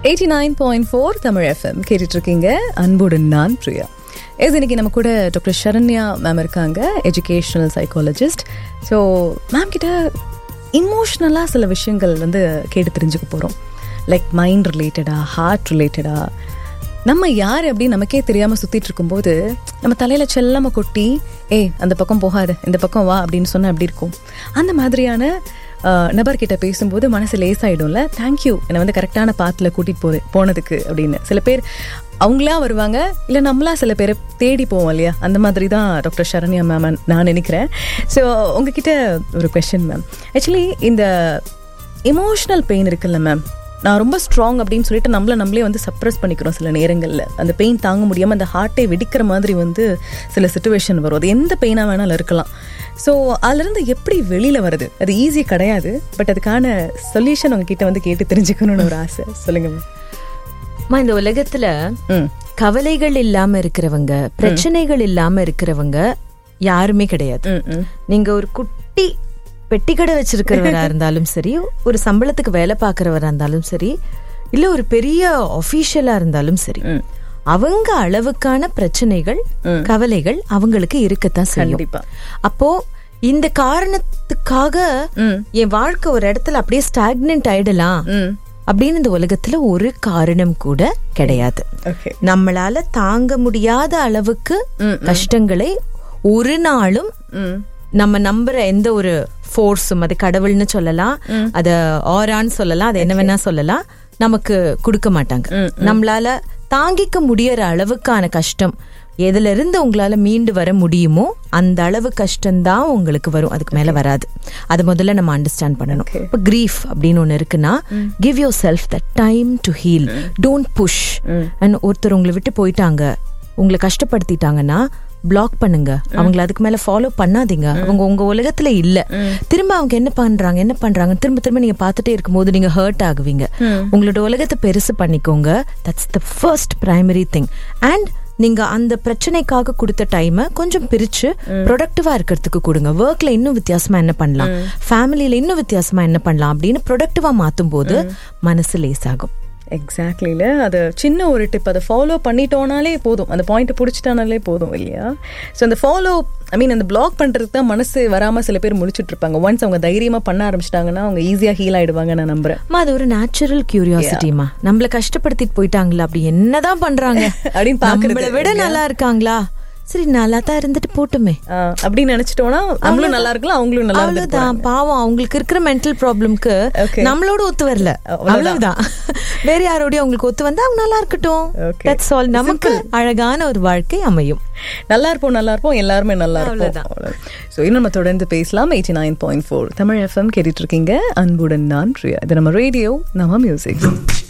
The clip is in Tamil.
89.4 தமிழ் FM கேட்டுட்டு இருக்கீங்க. அன்புடன் நான் பிரியா. இன்னைக்கு நம்ம கூட டாக்டர் சரண்யா மேம் இருக்காங்க, எஜுகேஷனல் சைக்காலஜிஸ்ட். ஸோ மேம் கிட்ட இமோஷ்னலாக சில விஷயங்கள் கேட்டு தெரிஞ்சுக்க போகிறோம். லைக் மைண்ட் ரிலேட்டடாக, ஹார்ட் ரிலேட்டடாக. நம்ம யார் அப்படின்னு நமக்கே தெரியாமல் சுற்றிட்டு இருக்கும்போது நம்ம தலையில் செல்லாமல் கொட்டி அந்த பக்கம் போகாது, இந்த பக்கம் வா அப்படின்னு சொன்னால் எப்படி இருக்கும்? அந்த மாதிரியான நபர்கிட்ட பேசும்போது மனசு லேசாயிடும்ல. தேங்க்யூ என்னை கரெக்டான பாத்தில் கூட்டிகிட்டு போனதுக்கு அப்படின்னு. சில பேர் அவங்களா வருவாங்க, இல்லை நம்மளா சில பேரை தேடி போவோம் இல்லையா? அந்த மாதிரி தான் டாக்டர் சரண்யா மேம் நான் நினைக்கிறேன். ஸோ உங்ககிட்ட ஒரு கொஸ்டின் மேம். ஆக்சுவலி இந்த எமோஷ்னல் பெயின் இருக்குல்ல மேம், நான் ரொம்ப ஸ்ட்ராங் அப்படின்னு சொல்லிட்டு நம்மளே சப்ரஸ் பண்ணிக்கிறோம் சில நேரங்களில். அந்த பெயின் தாங்க முடியாமல் அந்த ஹார்ட்டை வெடிக்கிற மாதிரி சில சிச்சுவேஷன் வரும். அது எந்த பெயினாக வேணாலும் இருக்கலாம். ஸோ அதுலேருந்து எப்படி வெளியில் வருது? அது ஈஸி கிடையாது. பட் அதுக்கான சொல்யூஷன் உங்ககிட்ட கேட்டு தெரிஞ்சுக்கணும்னு ஒரு ஆசை. சொல்லுங்க மேம். இந்த உலகத்துல கவலைகள் இல்லாம இருக்கிறவங்க, பிரச்சனைகள் இல்லாம இருக்கிறவங்க யாருமே கிடையாது. நீங்க ஒரு குட்டி பெட்டிக்கடை வச்சிருக்கிறவரா இருந்தாலும் சரி, ஒரு சம்பளத்துக்கு வேலை பார்க்கறவரா இருந்தாலும் சரி, இல்ல ஒரு பெரிய ஆபீஷியலா இருந்தாலும் சரி, அவங்க அளவுக்கான பிரச்சனைகள், கவலைகள் அவங்களுக்கு இருக்கத்தான் செய்யும். அப்போ இந்த காரணத்துக்காக என் வாழ்க்கை ஒரு இடத்துல அப்படியே ஸ்டாக்னன்ட் ஆயிடலாம் அப்படின்னு இந்த உலகத்துல ஒரு காரணம் கூட கிடையாது. நம்மளால தாங்க முடியாத அளவுக்கு கஷ்டங்களை ஒரு நாளும் நம்ம நம்புற எந்த ஒரு ஃபோர்ஸும், அது கடவுள்னு சொல்லலாம், அத ஆரான்னு சொல்லலாம், அது என்ன வேணா சொல்லலாம், நமக்கு கொடுக்க மாட்டாங்க. நம்மளால தாங்கிக்க முடியற அளவுக்கான கஷ்டம் எதுல இருந்து உங்களால மீண்டு வர முடியுமோ அந்த அளவு கஷ்டம்தான் உங்களுக்கு வரும், அதுக்கு மேல வராது. அது முதல்ல நம்ம அண்டர்ஸ்டாண்ட் பண்ணணும். இப்போ கிரீஃப் அப்படின்னு ஒண்ணு இருக்குன்னா, give your self the time to heal, don't push. And ஒருத்தர் உங்களை விட்டு போயிட்டாங்க, உங்களை கஷ்டப்படுத்திட்டாங்கன்னா பிளாக் பண்ணுங்க. அவங்களை அதுக்கு மேல ஃபாலோ பண்ணாதீங்க. அவங்க உங்க உலகத்துல இல்ல. திரும்ப அவங்க என்ன பண்றாங்க திரும்ப நீங்க பாத்துட்டே இருக்கும்போது நீங்க ஹர்ட் ஆகுவீங்க. உங்களோட உலகத்தை பெருசு பண்ணிக்கோங்க. That's the first primary thing. And நீங்க அந்த பிரச்சனைக்காக கொடுத்த டைமை கொஞ்சம் பிரிச்சு ப்ரொடக்டிவா இருக்கிறதுக்கு கொடுங்க. ஒர்க்ல இன்னும் வித்தியாசமா என்ன பண்ணலாம், ஃபேமிலியில இன்னும் வித்தியாசமா என்ன பண்ணலாம் அப்படின்னு ப்ரொடக்டிவா மாத்தும் போது மனசு லேசாகும். எக்ஸாக்ட்லில அது சின்ன ஒரு டிப். அதை ஃபாலோ பண்ணிட்டோனாலே போதும், அந்த பாயிண்ட்டை பிடிச்சிட்டானாலே போதும் இல்லையா? ஸோ அந்த ஃபாலோ அந்த பிளாக் பண்றதுக்கு தான் மனசு வராம சில பேர் முடிச்சுட்டு இருப்பாங்க. ஒன்ஸ் அவங்க தைரியமா பண்ண ஆரம்பிச்சிட்டாங்கன்னா அவங்க ஈஸியா ஹீல் ஆயிடுவாங்க. நான் நம்புறேன். அது ஒரு நேச்சுரல் கியூரியாசிட்டிமா. நம்மள கஷ்டப்படுத்திட்டு போயிட்டாங்களா, அப்படி என்னதான் பண்றாங்க அப்படின்னு நம்மளை விட நல்லா இருக்காங்களா, சரி நல்லா தான் இருந்துட்டு போட்டுமே அப்படின்னு நினைச்சிட்டோம்னா நம்மளும் நல்லா இருக்கலாம், அவங்களும் நல்லா இருக்கலாம். பாவம், அவங்களுக்கு இருக்கிற மென்டல் ப்ராப்ளம்க்கு நம்மளோட ஒத்து வரல, அவ்வளவுதான். வேற யாரோடய அவங்களுக்கு ஒத்து வந்தா அவங்க நல்லா இருக்கட்டும். That's all. நமக்கு அழகான ஒரு வாழ்க்கை அமையும். நல்லா இருப்போம், எல்லாருமே நல்லா இருப்போம். ஸோ இன்னும் நம்ம தொடர்ந்து பேசலாம். 89.4 தமிழ் FM கேட்டுட்டு இருக்கீங்க. அன்புடன் நான் பிரியா. இது நம்ம ரேடியோ, நம்ம மியூசிக்.